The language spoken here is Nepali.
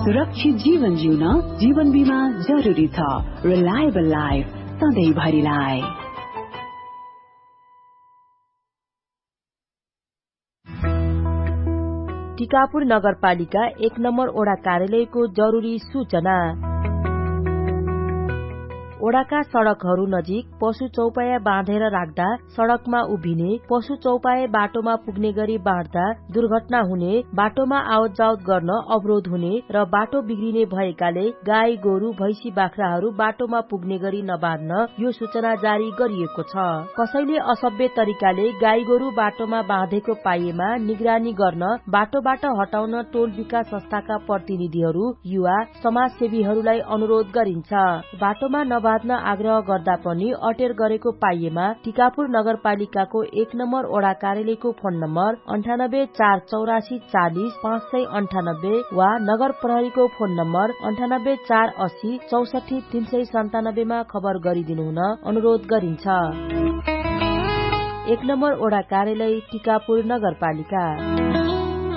सुरक्षित जीवन जिउन जीवन बीमा जरुरी छ। Reliable life सधैँभरिलाई। टिकापुर नगरपालिका 1 नम्बर ओडा कार्यालयको जरुरी सूचना। ओडाका सड़कहरू नजिक पशु चौपाया बाँधेर राख्दा सड़कमा उभिने, पशु चौपाया बाटोमा पुग्ने गरी बाँड्दा दुर्घटना हुने, बाटोमा आवत जावत गर्न अवरोध हुने र बाटो बिग्रिने भएकाले गाई गोरु भैंसी बाख्राहरू बाटोमा पुग्ने गरी नबाँध्न यो सूचना जारी गरिएको छ। कसैले असभ्य तरिकाले गाई गोरु बाटोमा बाँधेको पाइएमा निगरानी गर्न बाटोबाट हटाउन टोल विकास संस्थाका प्रतिनिधिहरू, युवा समाजसेवीहरूलाई अनुरोध गरिन्छ। बाटोमा नबाँध्न आग्रह गर्दा पनि अटेर गरेको पाइएमा टिकापुर नगरपालिकाको 1 नम्बर ओडा कार्यालयको फोन नम्बर 9848 40 598 वा नगर प्रहरीको फोन नम्बर 9848 64 397 मा खबर गरिदिनु हुन अनुरोध गरिन्छ। 1 नम्बर ओडा कार्यालय टिकापुर नगरपालिका।